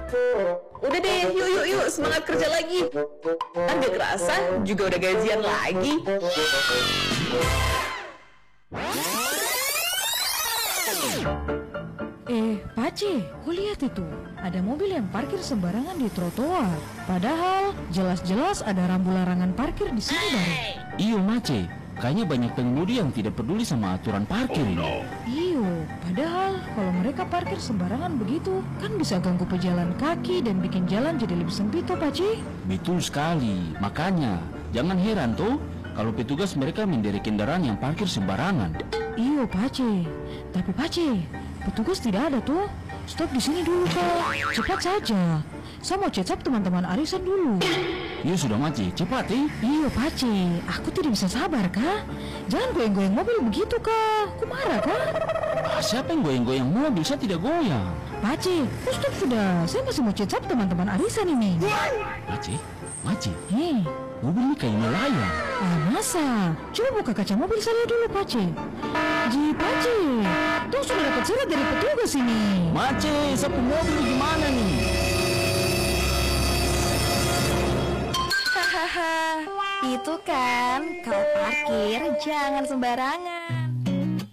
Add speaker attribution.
Speaker 1: Udah deh, yuk, semangat kerja lagi. Kan gak kerasa, juga udah gajian lagi.
Speaker 2: Pace, kau lihat itu. Ada mobil yang parkir sembarangan di trotoar. Padahal jelas-jelas ada rambu larangan parkir di sini baru.
Speaker 3: Iyo Mace, kayaknya banyak pengemudi yang tidak peduli sama aturan parkir ini.
Speaker 2: Iyo, padahal kalau mereka parkir sembarangan begitu, kan bisa ganggu pejalan kaki dan bikin jalan jadi lebih sempit toh, Pace.
Speaker 3: Betul sekali, makanya jangan heran tuh kalau petugas mereka menderek kendaraan yang parkir sembarangan.
Speaker 2: Iyo, Pace. Tapi Pace, petugas tidak ada tuh. Stop di sini dulu, Kak. Cepat saja. Saya mau cecap teman-teman arisan dulu.
Speaker 3: Iyo sudah Mace, cepat
Speaker 2: Iyo, Pace. Aku tidak bisa sabar, Kak. Jangan goyang-goyang mobil begitu, Kak. Aku marah, Kak.
Speaker 3: Siapa yang goyang-goyang mobil? Saya tidak goyang.
Speaker 2: Pace, stop sudah. Saya masih mau cecap teman-teman arisan ini.
Speaker 3: Mace,
Speaker 2: Hei,
Speaker 3: mobil ini kayak nelayan.
Speaker 2: masa? Coba buka kaca mobil saya dulu, Pace. Pace, tuh sudah dapat surat dari petugas ini.
Speaker 3: Mace, sapu mobil gimana nih?
Speaker 4: Hahaha, itu kan kalau parkir jangan sembarangan.